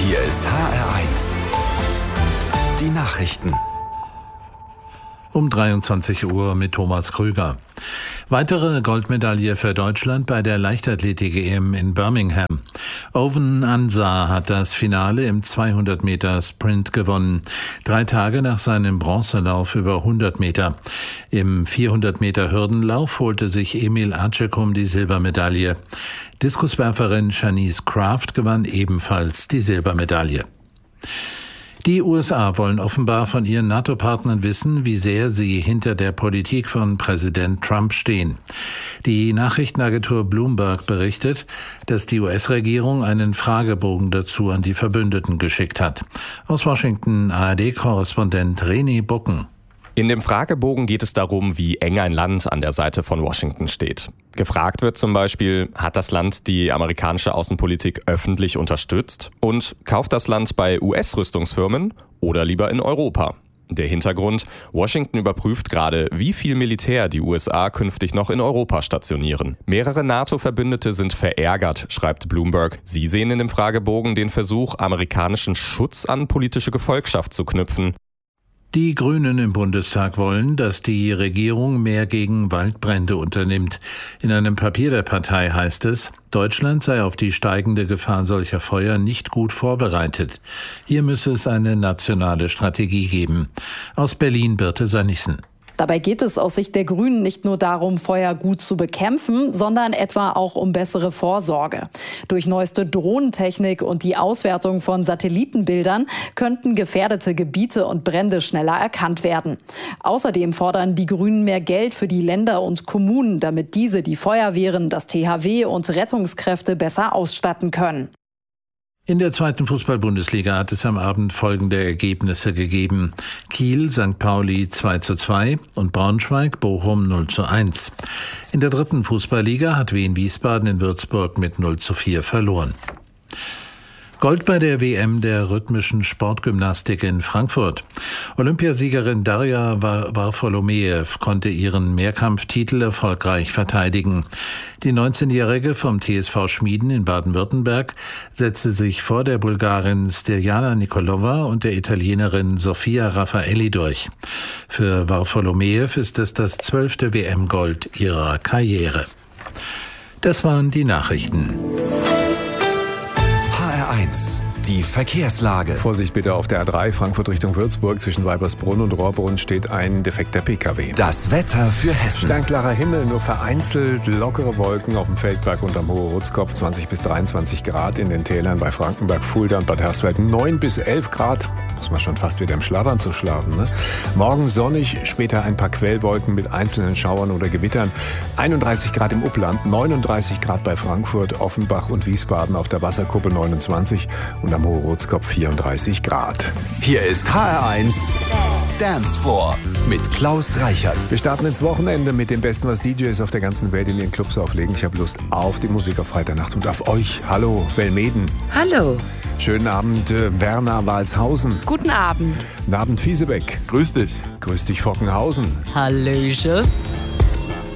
Hier ist HR1. Die Nachrichten. Um 23 Uhr mit Thomas Krüger. Weitere Goldmedaille für Deutschland bei der Leichtathletik-EM in Birmingham. Owen Ansah hat das Finale im 200-Meter-Sprint gewonnen. 3 Tage nach seinem Bronzelauf über 100 Meter. Im 400-Meter-Hürdenlauf holte sich Emil Acecum die Silbermedaille. Diskuswerferin Shanice Kraft gewann ebenfalls die Silbermedaille. Die USA wollen offenbar von ihren NATO-Partnern wissen, wie sehr sie hinter der Politik von Präsident Trump stehen. Die Nachrichtenagentur Bloomberg berichtet, dass die US-Regierung einen Fragebogen dazu an die Verbündeten geschickt hat. Aus Washington ARD-Korrespondent René Bucken. In dem Fragebogen geht es darum, wie eng ein Land an der Seite von Washington steht. Gefragt wird zum Beispiel, hat das Land die amerikanische Außenpolitik öffentlich unterstützt und kauft das Land bei US-Rüstungsfirmen oder lieber in Europa? Der Hintergrund: Washington überprüft gerade, wie viel Militär die USA künftig noch in Europa stationieren. Mehrere NATO-Verbündete sind verärgert, schreibt Bloomberg. Sie sehen in dem Fragebogen den Versuch, amerikanischen Schutz an politische Gefolgschaft zu knüpfen. Die Grünen im Bundestag wollen, dass die Regierung mehr gegen Waldbrände unternimmt. In einem Papier der Partei heißt es, Deutschland sei auf die steigende Gefahr solcher Feuer nicht gut vorbereitet. Hier müsse es eine nationale Strategie geben. Aus Berlin Birte Sönnigsen. Dabei geht es aus Sicht der Grünen nicht nur darum, Feuer gut zu bekämpfen, sondern etwa auch um bessere Vorsorge. Durch neueste Drohnentechnik und die Auswertung von Satellitenbildern könnten gefährdete Gebiete und Brände schneller erkannt werden. Außerdem fordern die Grünen mehr Geld für die Länder und Kommunen, damit diese die Feuerwehren, das THW und Rettungskräfte besser ausstatten können. In der 2. Fußball-Bundesliga hat es am Abend folgende Ergebnisse gegeben. Kiel, St. Pauli 2:2 und Braunschweig, Bochum 0:1. In der 3. Fußballliga hat Wien Wiesbaden in Würzburg mit 0:4 verloren. Gold bei der WM der rhythmischen Sportgymnastik in Frankfurt. Olympiasiegerin Darja Varfolomeew konnte ihren Mehrkampftitel erfolgreich verteidigen. Die 19-Jährige vom TSV Schmieden in Baden-Württemberg setzte sich vor der Bulgarin Stirjana Nikolova und der Italienerin Sofia Raffaelli durch. Für Varfolomeew ist es das 12. WM-Gold ihrer Karriere. Das waren die Nachrichten. Die Verkehrslage. Vorsicht bitte auf der A3 Frankfurt Richtung Würzburg. Zwischen Weibersbrunn und Rohrbrunn steht ein defekter PKW. Das Wetter für Hessen. Sternklarer Himmel, nur vereinzelt lockere Wolken auf dem Feldberg und am Hohe-Rutzkopf. 20 bis 23 Grad in den Tälern bei Frankenberg, Fulda und Bad Hersfeld. 9 bis 11 Grad. Muss man schon fast wieder im Schlafanzug schlafen, ne? Morgen sonnig, später ein paar Quellwolken mit einzelnen Schauern oder Gewittern. 31 Grad im Upland, 39 Grad bei Frankfurt, Offenbach und Wiesbaden auf der Wasserkuppe 29 und am Hohe-Rutzkopf 34 Grad. Hier ist HR1 Dance Floor mit Klaus Reichert. Wir starten ins Wochenende mit dem Besten, was DJs auf der ganzen Welt in ihren Clubs auflegen. Ich habe Lust auf die Musik auf Freitagnacht und auf euch. Hallo, Velmeden. Hallo. Schönen Abend, Werner Walshausen. Guten Abend. Guten Abend, Fiesebeck. Grüß dich. Grüß dich, Fockenhausen. Hallöchen.